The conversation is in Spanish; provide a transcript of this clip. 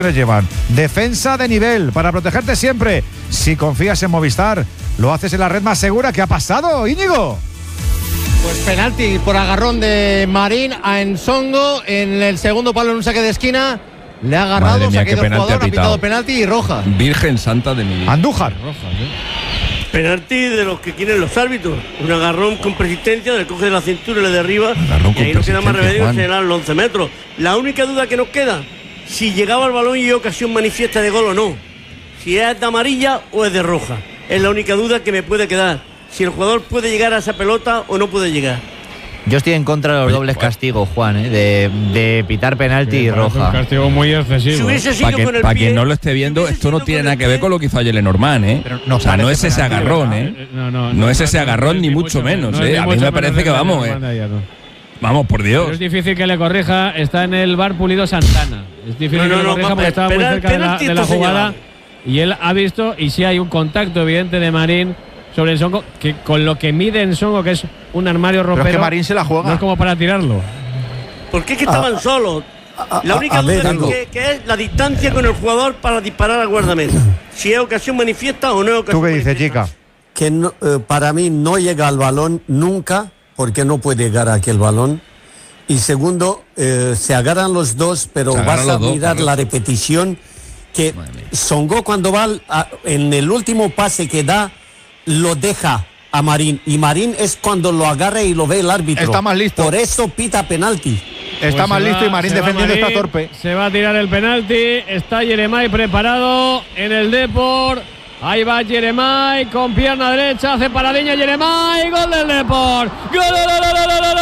llevan defensa de nivel para protegerte siempre. Si confías en Movistar, lo haces en la red más segura. ¿Qué ha pasado, Íñigo? Pues penalti por agarrón de Marín a Ensongo en el segundo palo en un saque de esquina. Le ha agarrado, se ha quedado el jugador, ha pitado penalti y roja. Virgen santa de mi vida. Andújar. Penalti de los que quieren los árbitros. Un agarrón con persistencia, le coge de la cintura y le derriba. Y ahí no queda más remedio que señalar los 11 metros. La única duda que nos queda, si llegaba al balón y ocasión manifiesta de gol o no. Si es de amarilla o es de roja. Es la única duda que me puede quedar. Si el jugador puede llegar a esa pelota o no puede llegar. Yo estoy en contra de los dobles castigos, Juan, de pitar penalti y roja. Un castigo muy excesivo. Para quien no lo esté viendo, esto no tiene nada que ver con lo que hizo ayer Lenormand, ¿eh? No, o sea, no es ese agarrón, ¿eh? No es ese agarrón ni mucho menos, ¿eh? A mí me parece que vamos, vamos, por Dios. Pero es difícil que le corrija. Está en el bar Pulido Santana. Es difícil que le corrija porque estaba muy cerca de la jugada. Y él ha visto, y sí hay un contacto evidente de Marín sobre Ensongo, que con lo que mide Ensongo, que es un armario ropero, pero es que Marín se la juega. No es como para tirarlo. Porque es que estaban solos. La única duda es que es la distancia con el jugador para disparar al guardameta. Si es ocasión manifiesta o no es ocasión. ¿Tú qué dices, chica? Que no, para mí no llega al balón nunca, porque no puede llegar a aquel balón. Y segundo, se agarran los dos, pero vas a mirar la repetición, que Songo cuando va en el último pase que da, lo deja a Marín, y Marín es cuando lo agarra y lo ve el árbitro. Está más listo. Por eso pita penalti. Está más listo y Marín defendiendo está torpe. Se va a tirar el penalti. Está Yeremay preparado en el Depor. Ahí va Yeremay con pierna derecha. Hace paradiña Yeremay. Gol del Depor. ¡Gol!